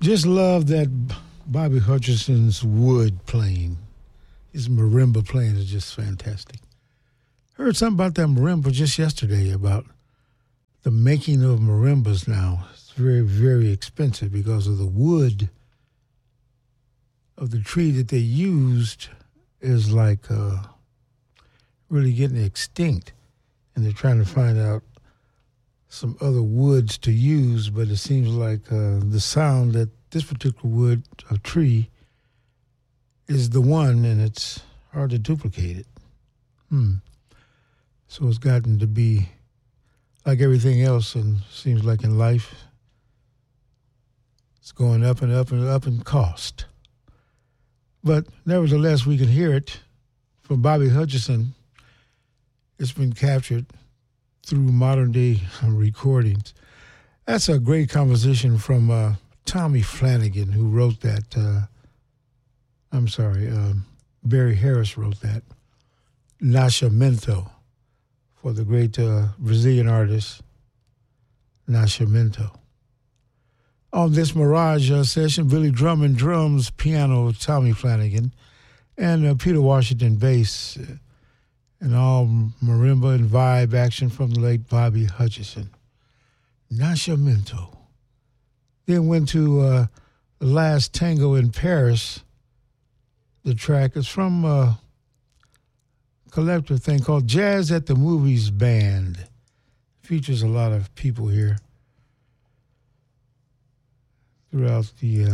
Just love that Bobby Hutcherson's wood playing. His marimba playing is just fantastic. Heard something about that marimba just yesterday about the making of marimbas now. It's very, very expensive because of the wood of the tree that they used is like really getting extinct. And they're trying to find out some other woods to use, but it seems like the sound that this particular wood of tree is the one, and it's hard to duplicate it. So it's gotten to be like everything else, and seems like in life, it's going up and up and up in cost. But nevertheless, we can hear it from Bobby Hutcherson. It's been captured through modern-day recordings. That's a great composition from Tommy Flanagan, who wrote that. Barry Harris wrote that. Nascimento, for the great Brazilian artist, Nascimento. On this Mirage session, Billy Drummond drums, piano, Tommy Flanagan, and Peter Washington bass, and all marimba and vibe action from the late Bobby Hutcherson. Nascimento. Then went to The Last Tango in Paris. The track is from a collective thing called Jazz at the Movies Band. Features a lot of people here throughout the...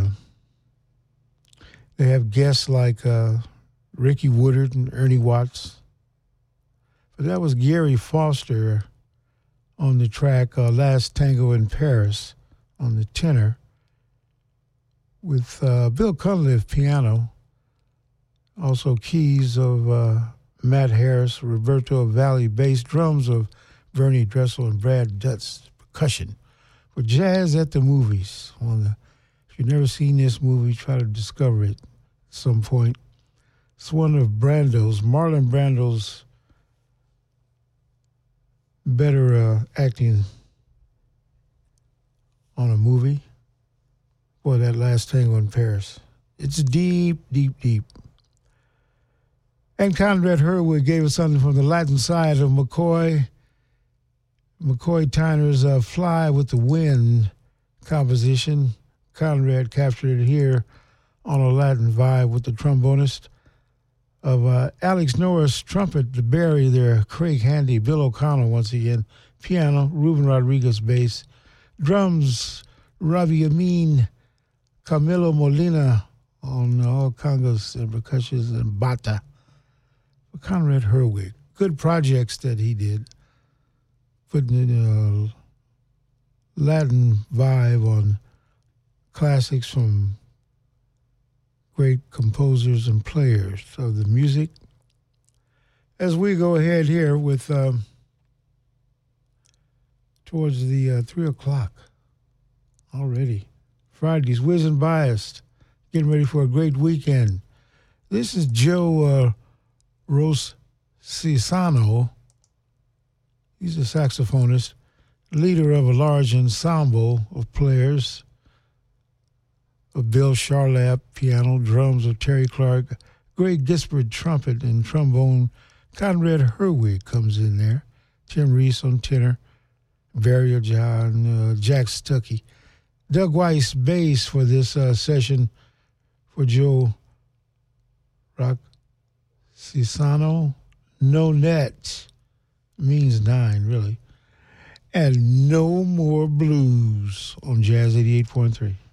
they have guests like Ricky Woodard and Ernie Watts. But that was Gary Foster on the track Last Tango in Paris on the tenor, with Bill Cunliffe piano, also keys of Matt Harris, Roberto Valli bass, drums of Bernie Dressel and Brad Dutz, percussion. For Jazz at the Movies. If you've never seen this movie, try to discover it at some point. It's one of Marlon Brando's better acting on a movie. Boy, that Last Tango in Paris. It's deep, deep, deep. And Conrad Herwig gave us something from the Latin side of McCoy Tyner's Fly with the Wind composition. Conrad captured it here on a Latin vibe with the trombonist of Alex Norris, trumpet, the Barry there, Craig Handy, Bill O'Connell once again, piano, Ruben Rodriguez bass, drums, Ravi Amin, Camilo Molina on all congas and percussions, and bata. Conrad Herwig, good projects that he did, putting in a Latin vibe on classics from great composers and players of the music. As we go ahead here with towards the 3 o'clock already. Friday's Whiz and Biased, getting ready for a great weekend. This is Joe Roscisano. He's a saxophonist, leader of a large ensemble of players, of Bill Charlap, piano, drums of Terry Clark, Greg Gisbert, trumpet and trombone. Conrad Herwig comes in there. Tim Reese on tenor, Barry John, Jack Stuckey. Doug Weiss, bass for this session for Joe Roscisano. No net means 9, really. And No More Blues on Jazz 88.3.